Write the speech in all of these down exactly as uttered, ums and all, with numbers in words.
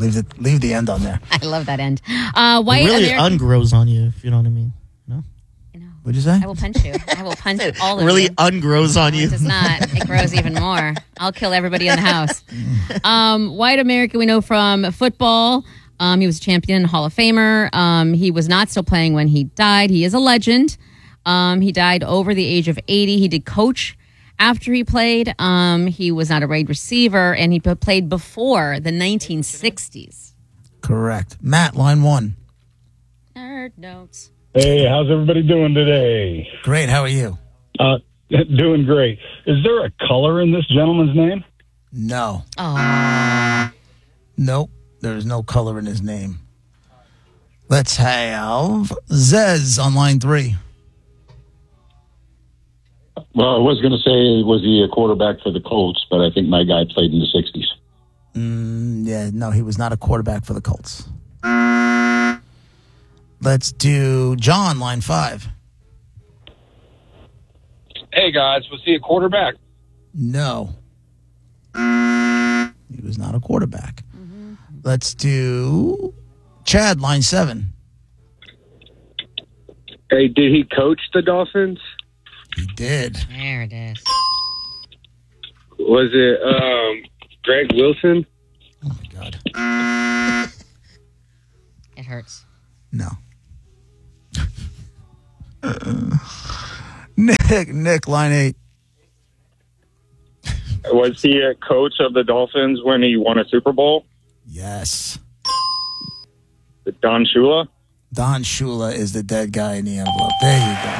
leave the leave the end on there. I love that end. Uh, white it really American- ungrows on you, if you know what I mean. No? I know. What'd you say? I will punch you. I will punch all of really you. Really ungrows on No, you. It does not. It grows even more. I'll kill everybody in the house. Um, white American we know from football. Um, he was a champion, Hall of Famer. Um, he was not still playing when he died. He is a legend. Um, he died over the age of eighty. He did coach after he played. Um, he was not a wide receiver, and he played before the nineteen sixties. Correct. Matt, line one. Nerd notes. Hey, how's everybody doing today? Great. How are you? Uh, doing great. Is there a color in this gentleman's name? No. Oh. Nope. There is no color in his name. Let's have Zez on line three. Well, I was going to say, was he a quarterback for the Colts, but I think my guy played in the sixties. Mm, yeah, no, he was not a quarterback for the Colts. Let's do John, line five. Hey, guys, was he a quarterback? No. He was not a quarterback. Mm-hmm. Let's do Chad, line seven. Hey, did he coach the Dolphins? He did. There it is. Was it um, Greg Wilson? Oh, my God. It hurts. No. Nick, Nick, line eight. Was he a coach of the Dolphins when he won a Super Bowl? Yes. Don Shula? Don Shula is the dead guy in the envelope. There you go.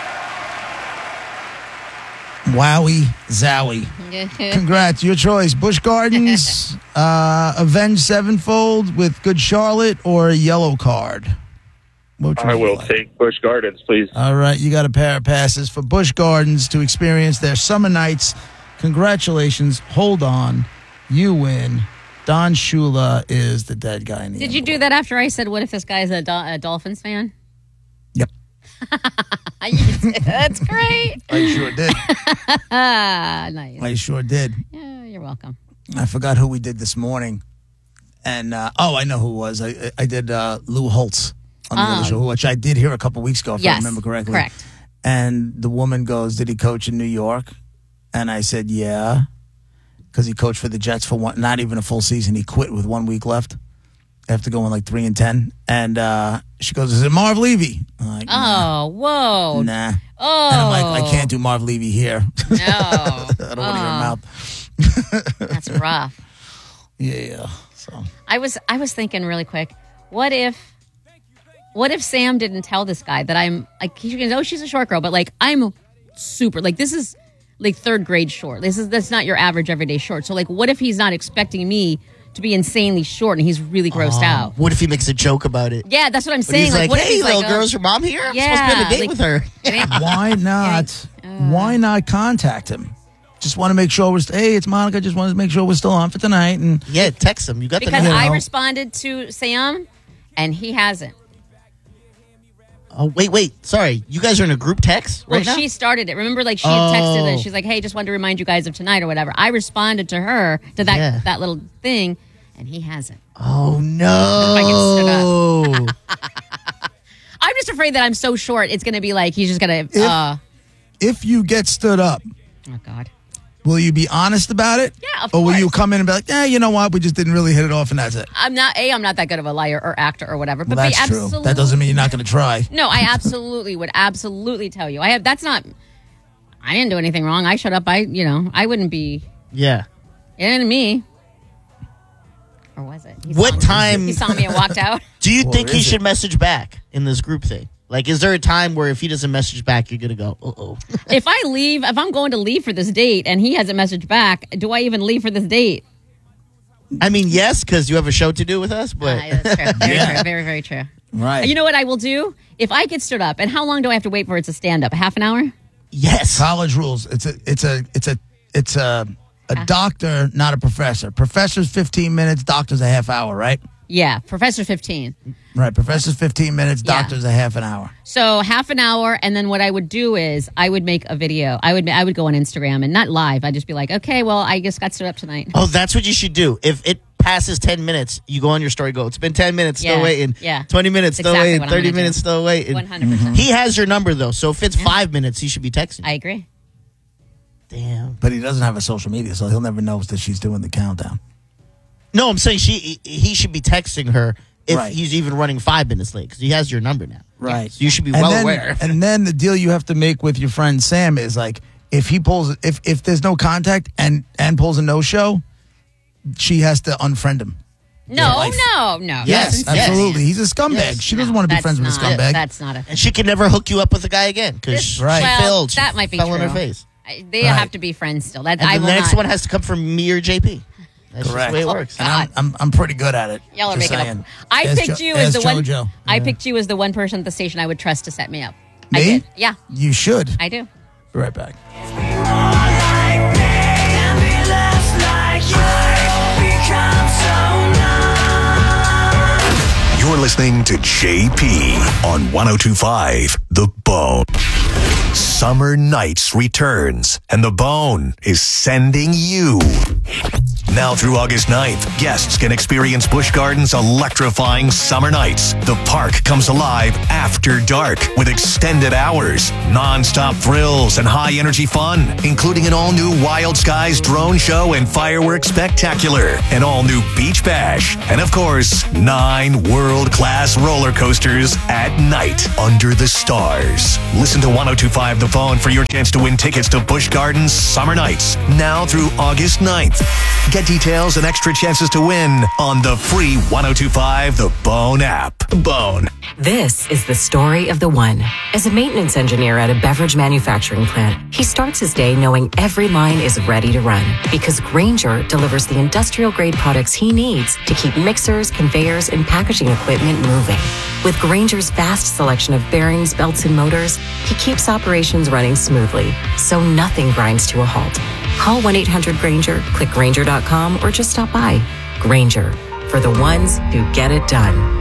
Wowie, zowie. Congrats, your choice. Busch Gardens, uh, Avenged Sevenfold with Good Charlotte, or a yellow card? Which I would you will like? take Busch Gardens, please. All right, you got a pair of passes for Busch Gardens to experience their summer nights. Congratulations. Hold on. You win. Don Shula is the dead guy in the Did you do that after I said, what if this guy's a, Dol- a Dolphins fan? Yep. That's great. I sure did. Ah, nice. I sure did. Yeah, you're welcome. I forgot who we did this morning. And, uh, oh, I know who it was. I, I did uh, Lou Holtz on the Oh. other show, which I did hear a couple weeks ago, if Yes, I remember correctly. correct. And the woman goes, did he coach in New York? And I said, yeah. Because he coached for the Jets for one, not even a full season. He quit with one week left after going like three and ten. And uh, she goes, is it Marv Levy? I'm like, nah. Oh, whoa. Nah. Oh. And I'm like, I can't do Marv Levy here. No. I don't want to hear Oh. his mouth. That's rough. Yeah. So I was I was thinking really quick, what if what if Sam didn't tell this guy that I'm like he goes, oh, she's a short girl, but like I'm super like this is like third grade short. This is that's not your average everyday short. So like what if he's not expecting me to be insanely short and he's really grossed out? What if he makes a joke about it? Yeah, that's what I'm But saying. he's like, what if hey, he's little like, girl, oh, is your mom here? I'm Yeah, supposed to be on a date like- with her. it ain't- why not? Why not contact him? Just want to make sure we're. St- hey, it's Monica. Just wanted to make sure we're still on for tonight. And Yeah, text him. You got the because number. I know. responded to Sam and he hasn't. Oh, wait, wait. Sorry. You guys are in a group text Well, right now? she started it. Remember, like she had texted Oh. and she's like, "Hey, just wanted to remind you guys of tonight or whatever." I responded to her to that Yeah. that little thing, and he hasn't. Oh, no. I'm just afraid that I'm so short. It's going to be like he's just going to. Uh, if you get stood up, oh God. will you be honest about it? Yeah, of Or will course. you come in and be like, yeah, you know what? We just didn't really hit it off, and that's it. I'm not a. I'm not that good of a liar or actor or whatever. But Well, be that's true. absolutely. That doesn't mean you're not going to try. No, I absolutely would absolutely tell you. I have. That's not. I didn't do anything wrong. I shut up. I, you know, I wouldn't be. Yeah. It ain't me. Or was it? He What saw me- time- He saw me and walked out. Do you Or think he is should it? message back in this group thing? Like, is there a time where if he doesn't message back, you're going to go, uh-oh? If I leave, if I'm going to leave for this date and he hasn't messaged back, do I even leave for this date? I mean, yes, because you have a show to do with us, but Ah, that's true. Very Yeah. true. Very, very true. Right. You know what I will do? If I get stood up, and how long do I have to wait for it to stand up? Half an hour? yes. College rules. It's a. It's a. It's a. It's a. A doctor, not a professor. Professor's fifteen minutes. Doctor's a half hour. Right. Yeah, Professor fifteen. Right. Professor's fifteen minutes. Yeah. Doctor's a half an hour. So half an hour, and then what I would do is I would make a video. I would I would go on Instagram and not live. I'd just be like, okay, well, I just got stood up tonight. Oh, that's what you should do. If it passes ten minutes, you go on your story, go, it's been ten minutes, Yeah, still waiting. yeah. twenty minutes, That's still exactly waiting. what I'm thirty gonna minutes, do. still waiting. one hundred percent. He has your number, though. So if it's five minutes, he should be texting. I agree. Damn. But he doesn't have a social media, so he'll never know that she's doing the countdown. No, I'm saying she he should be texting her if Right. he's even running five minutes late because he has your number now. Right. So you should be And well then, aware. And then the deal you have to make with your friend Sam is like, if he pulls, if if there's no contact and and pulls a no show, she has to unfriend him. No, life. no, no. Yes, Yes, yes. absolutely. He's a scumbag. Yes. She doesn't No, want to be that's friends with a not- scumbag. That's not a. And she can never hook you up with a guy again because she Right. Well, failed. She that might be fell true. on her face. I- They Right. have to be friends still. That And I the will next not. one has to come from me or J P. That's Correct. just the way it Oh, works. And I'm, I'm I'm pretty good at it. Y'all are Just making saying. up. I Ask picked Jo- you as ask the one. JoJo. I Yeah. picked you as the one person at the station I would trust to set me up. I Me? did. Yeah, You should. I do. Be right back. You're listening to J P on one oh two point five The Bone. Summer Nights returns, and The Bone is sending you. Now through August ninth, guests can experience Busch Gardens' electrifying summer nights. The park comes alive after dark with extended hours, non-stop thrills, and high-energy fun, including an all-new Wild Skies drone show and fireworks spectacular, an all-new beach bash, and of course, nine world-class roller coasters at night under the stars. Listen to one oh two point five The Bone for your chance to win tickets to Busch Gardens Summer Nights, now through August ninth. Get details and extra chances to win on the free one oh two point five The Bone app. Bone. This is the story of the one. As a maintenance engineer at a beverage manufacturing plant, he starts his day knowing every line is ready to run because Grainger delivers the industrial-grade products he needs to keep mixers, conveyors, and packaging equipment moving. With Grainger's vast selection of bearings, belts, and motors, he keeps operations running smoothly, so nothing grinds to a halt. Call one eight hundred Grainger, click Grainger dot com, or just stop by. Grainger, for the ones who get it done.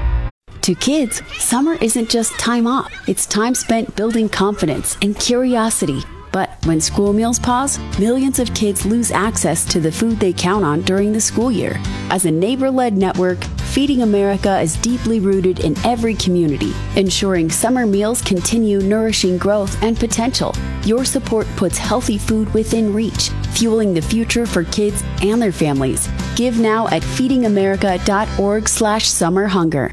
To kids, summer isn't just time off. It's time spent building confidence and curiosity. But when school meals pause, millions of kids lose access to the food they count on during the school year. As a neighbor-led network, Feeding America is deeply rooted in every community, ensuring summer meals continue nourishing growth and potential. Your support puts healthy food within reach, fueling the future for kids and their families. Give now at feeding america dot org slash summer hunger.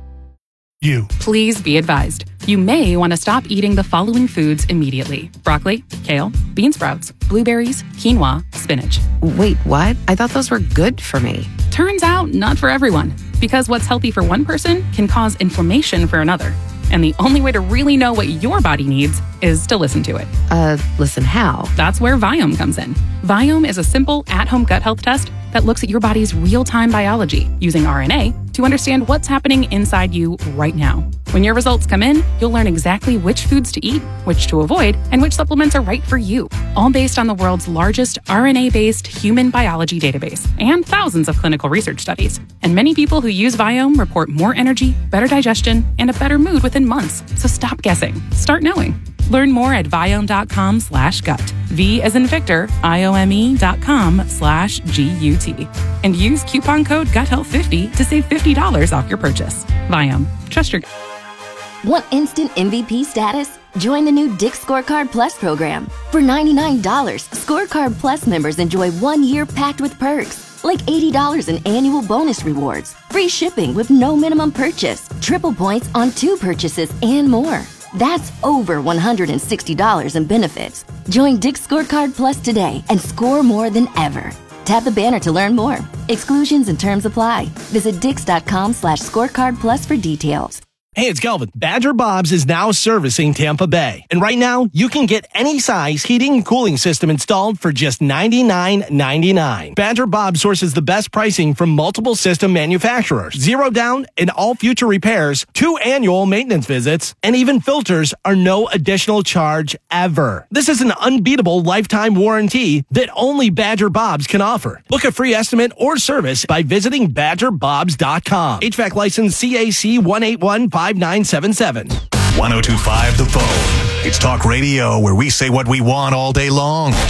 You. Please be advised. You may want to stop eating the following foods immediately. Broccoli, kale, bean sprouts, blueberries, quinoa, spinach. Wait, what? I thought those were good for me. Turns out, not for everyone. Because what's healthy for one person can cause inflammation for another. And the only way to really know what your body needs is to listen to it. Uh, listen how? That's where Viome comes in. Viome is a simple, at-home gut health test that looks at your body's real-time biology using R N A to understand what's happening inside you right now. When your results come in, you'll learn exactly which foods to eat, which to avoid, and which supplements are right for you, all based on the world's largest R N A-based human biology database and thousands of clinical research studies. And many people who use Viome report more energy, better digestion, and a better mood within months. So stop guessing. Start knowing. Learn more at Viome.com slash gut. V as in Victor, I-O-M-E dot com slash G-U-T. And use coupon code gut health fifty to save fifty dollars off your purchase. Viome. Trust your gut. Want instant M V P status? Join the new Dick's Scorecard Plus program. For ninety-nine dollars, Scorecard Plus members enjoy one year packed with perks, like eighty dollars in annual bonus rewards, free shipping with no minimum purchase, triple points on two purchases, and more. That's over one hundred sixty dollars in benefits. Join Dick's Scorecard Plus today and score more than ever. Tap the banner to learn more. Exclusions and terms apply. Visit dix.com slash scorecard plus for details. Hey, it's Kelvin. Badger Bob's is now servicing Tampa Bay. And right now, you can get any size heating and cooling system installed for just ninety-nine ninety-nine. Badger Bob sources the best pricing from multiple system manufacturers. Zero down in all future repairs, two annual maintenance visits, and even filters are no additional charge ever. This is an unbeatable lifetime warranty that only Badger Bob's can offer. Book a free estimate or service by visiting badger bobs dot com. H V A C license C A C one eight one five nine seven seven. one oh two point five The Bone. It's talk radio where we say what we want all day long.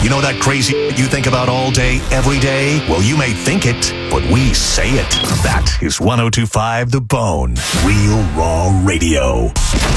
You know that crazy you think about all day, every day? Well, you may think it, but we say it. That is one oh two point five The Bone. Real Raw Radio.